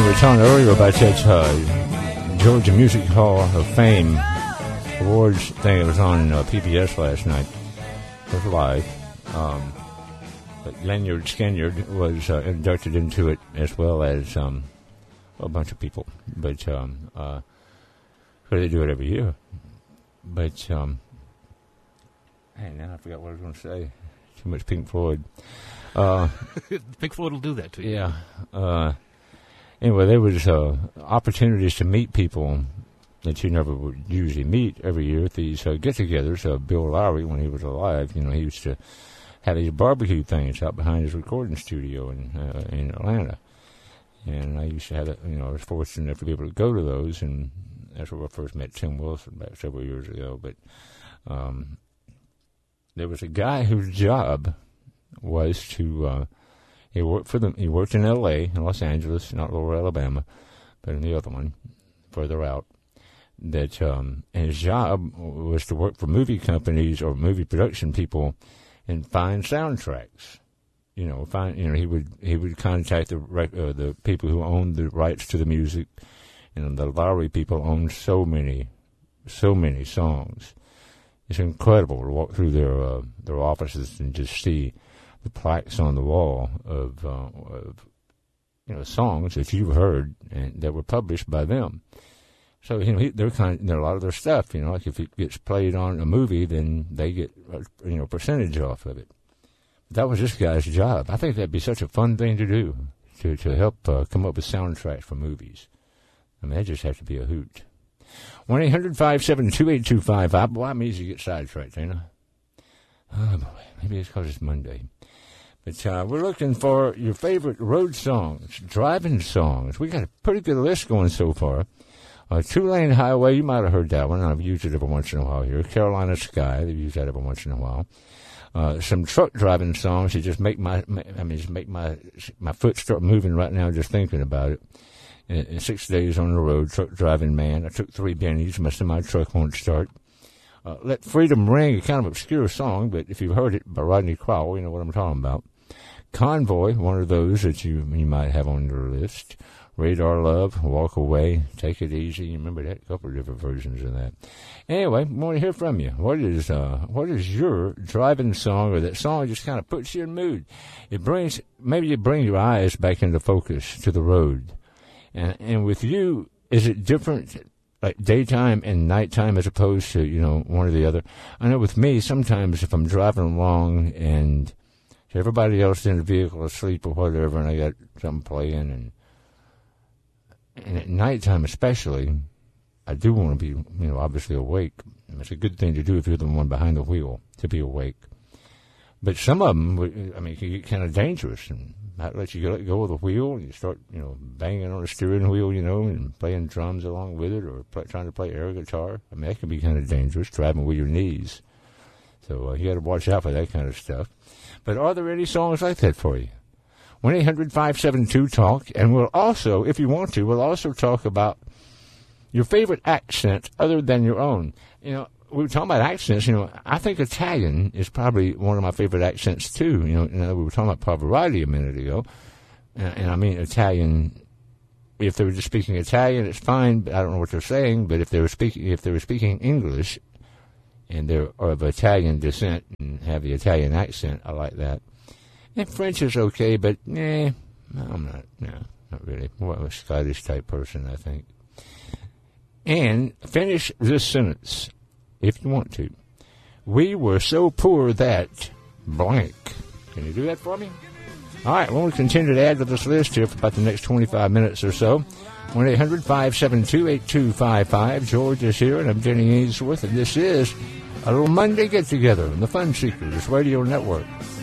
We were talking earlier about that Georgia Music Hall of Fame awards thing that was on PBS last night. It was live. But Lynyrd Skynyrd was inducted into it, as well as a bunch of people. But they do it every year. But hey, now I forgot what I was going to say. Too much Pink Floyd. Pink Floyd will do that to you. Yeah. Anyway, there was opportunities to meet people that you never would usually meet every year at these get-togethers. Bill Lowry, when he was alive, he used to have these barbecue things out behind his recording studio in Atlanta. And I used to have I was fortunate enough to be able to go to those, and that's where I first met Tim Wilson back several years ago. But there was a guy whose job was to he worked in L.A., in Los Angeles, not Lower Alabama, but in the other one, further out. And his job was to work for movie companies or movie production people and find soundtracks. He would contact the people who owned the rights to the music, and the Lowry people owned so many songs. It's incredible to walk through their offices and just see the plaques on the wall of songs that you've heard and that were published by them. So they're a lot of their stuff. Like if it gets played on a movie, then they get a percentage off of it. That was this guy's job. I think that'd be such a fun thing to do to help come up with soundtracks for movies. I mean, that just has to be a hoot. 1-800-572-8255. Boy, I'm easy to get sidetracked, ain't I? Oh boy, maybe it's because it's Monday. But we're looking for your favorite road songs, driving songs. We got a pretty good list going so far. Two-Lane Highway, you might have heard that one. I've used it every once in a while here. Carolina Sky, they've used that every once in a while. Some truck driving songs that just make my foot start moving right now just thinking about it. 6 days on the road, truck driving man. I took 3 bennies. My semi-truck won't start. Let Freedom Ring, a kind of obscure song, but if you've heard it by Rodney Crowell, you know what I'm talking about. Convoy, one of those that you might have on your list. Radar Love, Walk Away, Take It Easy. You remember that? A couple of different versions of that. Anyway, we want to hear from you. What is your driving song, or that song just kind of puts you in mood? Maybe you bring your eyes back into focus to the road. And with you, is it different, like daytime and nighttime, as opposed to, one or the other? I know with me, sometimes if I'm driving along and everybody else in the vehicle asleep or whatever, and I got something playing, and at nighttime especially, I do want to be, obviously awake. It's a good thing to do if you're the one behind the wheel, to be awake. But some of them, can get kind of dangerous, and that lets you let go of the wheel, and you start, banging on the steering wheel, and playing drums along with it, or trying to play air guitar. That can be kind of dangerous, driving with your knees. So you got to watch out for that kind of stuff. But are there any songs like that for you? 1-800-572-TALK, and we'll also, if you want to, we'll also talk about your favorite accent other than your own. We were talking about accents. I think Italian is probably one of my favorite accents too. We were talking about Pavarotti a minute ago, and I mean Italian. If they were just speaking Italian, it's fine. But I don't know what they're saying. But if they were speaking English, and they're of Italian descent and have the Italian accent, I like that. And French is okay, but I'm not. No, not really. More of a Scottish type person, I think. And finish this sentence, if you want to. We were so poor that blank. Can you do that for me? All right, well, we'll continue to add to this list here for about the next 25 minutes or so. 1-800-572-8255. George is here, and I'm Jenny Ainsworth, and this is a little Monday get-together on the Fun Seekers Radio Network.